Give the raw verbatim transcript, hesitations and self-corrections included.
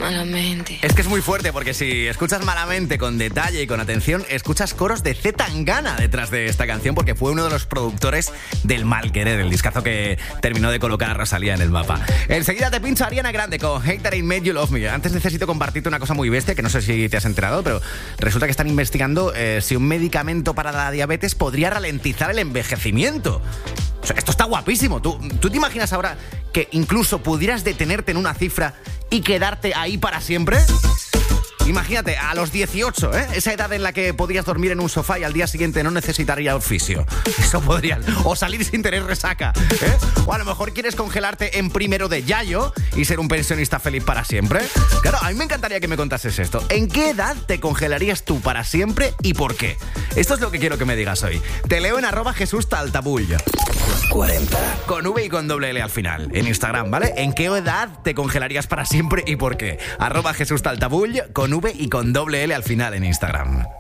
Malamente. Es que es muy fuerte porque si escuchas Malamente con detalle y con atención, escuchas coros de C. Tangana detrás de esta canción porque fue uno de los productores del Mal Querer, el discazo que terminó de colocar a Rosalía en el mapa. Enseguida te pincho a Ariana Grande con Hate That Ain't Made You Love Me. Antes necesito compartirte una cosa muy bestia que no sé si te has enterado, pero resulta que están investigando eh, si un medicamento para la diabetes podría ralentizar el envejecimiento. O sea, esto está guapísimo. ¿Tú, ¿Tú te imaginas ahora que incluso pudieras detenerte en una cifra y quedarte ahí para siempre? Imagínate, a los dieciocho, ¿eh? Esa edad en la que podrías dormir en un sofá y al día siguiente no necesitaría oficio. Eso podrían. O salir sin tener resaca, ¿eh? O a lo mejor quieres congelarte en primero de Yayo y ser un pensionista feliz para siempre. Claro, a mí me encantaría que me contases esto. ¿En qué edad te congelarías tú para siempre y por qué? Esto es lo que quiero que me digas hoy. Te leo en arroba Jesús Taltabull. cuarenta. Con V y con doble L al final. En Instagram, ¿vale? ¿En qué edad te congelarías para siempre y por qué? Arroba Jesús Taltabull con V y con doble L al final en Instagram.